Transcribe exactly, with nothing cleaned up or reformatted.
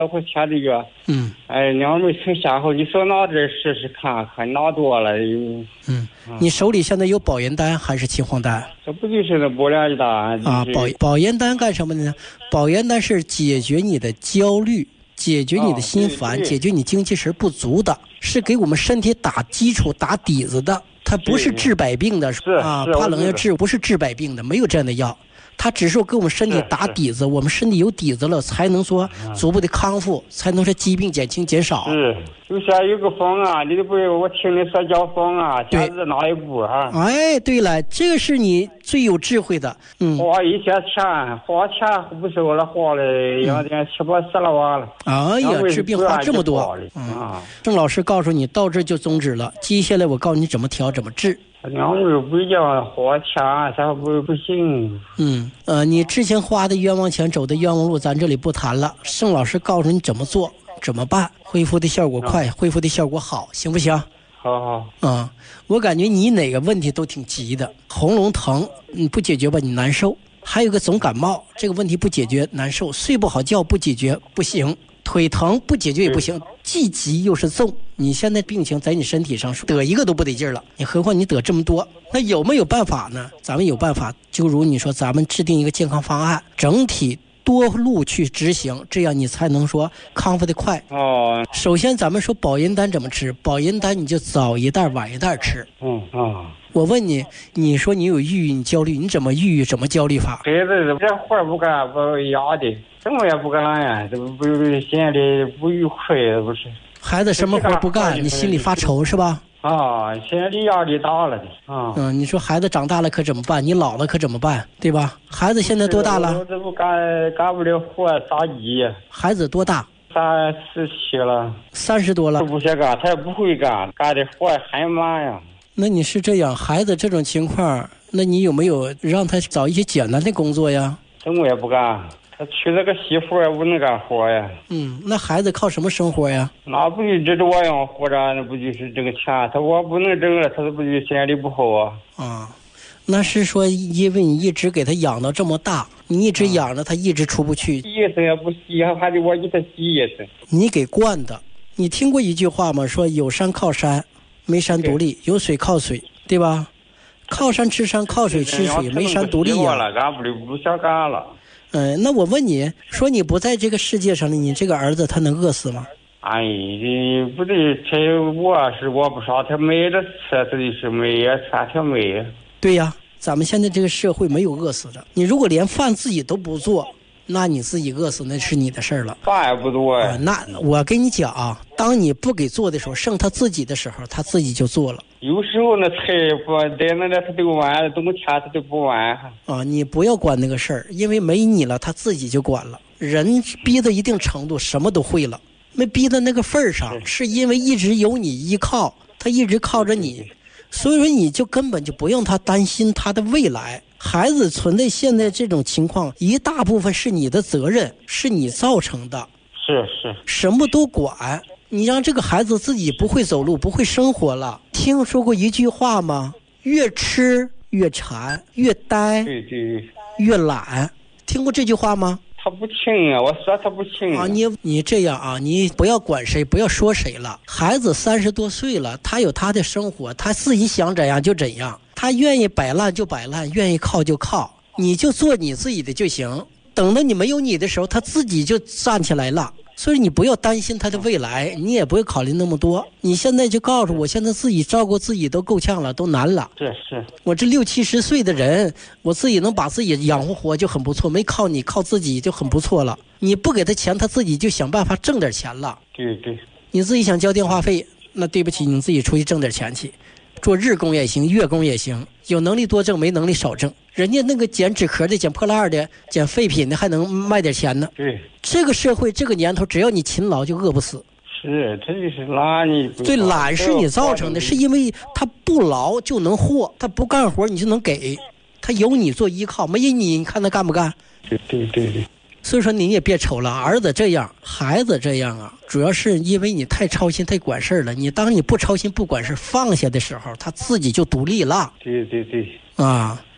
包括钱这个， 嗯， 哎，两没成下后，你说拿这试试看看，拿多了。 嗯，你手里现在有保研单还是秦皇丹？ 这不就是那玻璃单、就是、 啊？保保研单干什么呢？保研单是解决你的焦虑，解决你的心烦，哦、解决你精气神不足的，是给我们身体打基础、打底子的。它不是治百病的， 是啊，怕冷要治，不是治百病的，没有这样的药。它只是给我们身体打底子，我们身体有底子了，才能说逐步的康复，才能说疾病减轻减少。 是，就像有个风啊，你不我听你说叫风啊，现在哪一步啊？ 哎，对了，这个是你最有智慧的。嗯， 花一些钱，花钱不说了，花了有点七八十了完了。 哎呀，治病花这么多。嗯，郑老师告诉你到这就终止了，接下来我告诉你怎么调，怎么治。 两位不要花钱，啥不不行。 嗯，呃，你之前花的冤枉钱，走的冤枉路，咱这里不谈了。盛老师告诉你怎么做，怎么办，恢复的效果快，啊、恢复的效果好，行不行？ 好好。 嗯，我感觉你哪个问题都挺急的，喉咙疼，你不解决吧，你难受；还有个总感冒，这个问题不解决难受；睡不好觉不解决不行。腿疼不解决也不行，既急又是重。你现在病情在你身体上得一个都不得劲了，你何况你得这么多？那有没有办法呢？咱们有办法，就如你说，咱们制定一个健康方案，整体多路去执行，这样你才能说康复的快。 哦。 首先，咱们说保阴丹怎么吃？保阴丹你就早一袋晚一袋吃。 嗯啊。 我问你，你说你有抑郁，你焦虑，你怎么抑郁，怎么焦虑法？ 孩子这活不干，不压的，什么也不干呀，这不心里不愉快，不是？ 孩子什么活不干，你心里发愁是吧？ 啊，心里压力大了的啊。 嗯，你说孩子长大了可怎么办？你老了可怎么办？对吧？孩子现在多大了？ 我这不干干不了活，咋急？ 孩子多大？ 三十七了。 三十多了。 他不想干，他也不会干，干的活还慢呀。 那你是这样，孩子这种情况，那你有没有让他找一些简单的工作呀？ 什么也不干，他娶了个媳妇也不能干活呀。 嗯，那孩子靠什么生活呀？ 那不就这我养活着，那不就是挣钱？他我不能挣了，他不就心里不好啊？ 啊，那是说因为你一直给他养到这么大，你一直养着他，一直出不去。 洗一次也不洗，还得我给他洗一次。 你给惯的。你听过一句话吗？说有山靠山。没山独立，有水靠水，对吧？靠山吃山，靠水吃水，没山独立呀。 干不了，不想干了。 嗯、呃，那我问你说，你不在这个世界上了，你这个儿子他能饿死吗？ 哎，不对，他我是我不杀他，没得吃，这就是没也穿条没。 对呀，咱们现在这个社会没有饿死的。你如果连饭自己都不做，那你自己饿死那是你的事儿了。 饭也不多呀、 呃。那我跟你讲啊，当你不给做的时候，剩他自己的时候，他自己就做了。 有时候那菜不在那那他都完，冬天他都不完。 啊，你不要管那个事儿，因为没你了，他自己就管了。人逼到一定程度，什么都会了。没逼到那个份儿上，是因为一直有你依靠，他一直靠着你，所以说你就根本就不用他担心他的未来。孩子存在现在这种情况，一大部分是你的责任，是你造成的。 是是， 什么都管，你让这个孩子自己不会走路，不会生活了。听说过一句话吗？越吃越馋，越呆对对越懒。听过这句话吗？ 他不听啊，我说他不听啊。 啊，你你这样啊，你不要管谁，不要说谁了。孩子三十多岁了，他有他的生活，他自己想怎样就怎样，他愿意摆烂就摆烂，愿意靠就靠，你就做你自己的就行。等到你没有你的时候，他自己就站起来了。所以你不要担心他的未来，你也不会考虑那么多。你现在就告诉我，现在自己照顾自己都够呛了，都难了。 是是， 我这六七十岁的人，我自己能把自己养活活就很不错，没靠你，靠自己就很不错了。你不给他钱，他自己就想办法挣点钱了。 对对， 你自己想交电话费，那对不起，你自己出去挣点钱去，做日工也行，月工也行，有能力多挣，没能力少挣。人家那个捡纸壳的、捡破烂的、捡废品的，还能卖点钱呢。 对， 这个社会这个年头，只要你勤劳，就饿不死。 是，他就是懒，你对，懒是你造成的，是因为他不劳就能活，他不干活你就能给，他有你做依靠，没有你，你看他干不干？ 对对对对。 所以说你也别愁了，儿子这样，孩子这样啊，主要是因为你太操心、太管事了。你当你不操心、不管事、放下的时候，他自己就独立了。 对对对。 啊。